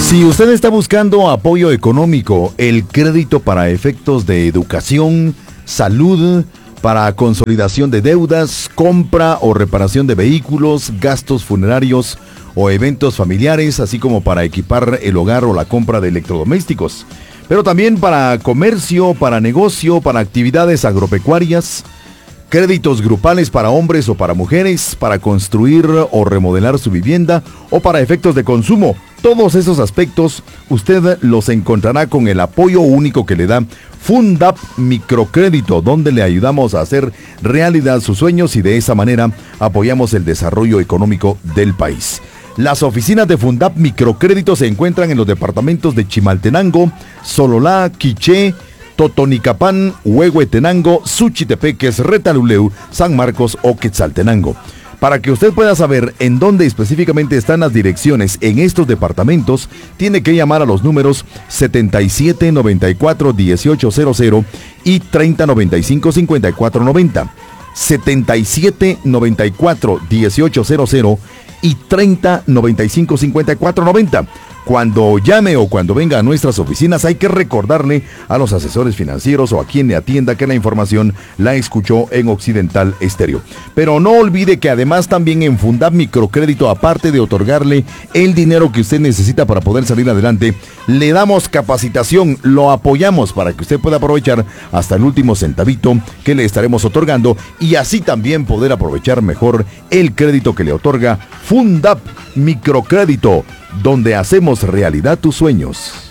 Si usted está buscando apoyo económico, el crédito para efectos de educación, salud, para consolidación de deudas, compra o reparación de vehículos, gastos funerarios o eventos familiares, así como para equipar el hogar o la compra de electrodomésticos, pero también para comercio, para negocio, para actividades agropecuarias, créditos grupales para hombres o para mujeres, para construir o remodelar su vivienda o para efectos de consumo. Todos esos aspectos usted los encontrará con el apoyo único que le da Fundap Microcrédito, donde le ayudamos a hacer realidad sus sueños y de esa manera apoyamos el desarrollo económico del país. Las oficinas de Fundap Microcrédito se encuentran en los departamentos de Chimaltenango, Sololá, Quiché, Totonicapán, Huehuetenango, Suchitepeques, Retaluleu, San Marcos o Quetzaltenango. Para que usted pueda saber en dónde específicamente están las direcciones en estos departamentos, tiene que llamar a los números 7794-1800 y 3095-5490. 7794-1800 y 3095-5490. Cuando llame o cuando venga a nuestras oficinas hay que recordarle a los asesores financieros o a quien le atienda que la información la escuchó en Occidental Estéreo. Pero no olvide que además también en Fundap Microcrédito, aparte de otorgarle el dinero que usted necesita para poder salir adelante, le damos capacitación, lo apoyamos para que usted pueda aprovechar hasta el último centavito que le estaremos otorgando y así también poder aprovechar mejor el crédito que le otorga Fundap Microcrédito, donde hacemos realidad tus sueños.